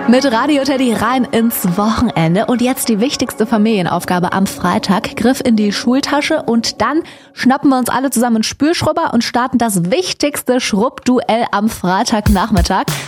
Mit Radio Teddy rein ins Wochenende und jetzt die wichtigste Familienaufgabe am Freitag. Griff in die Schultasche und dann schnappen wir uns alle zusammen einen Spülschrubber und starten das wichtigste Schrubbduell am Freitagnachmittag.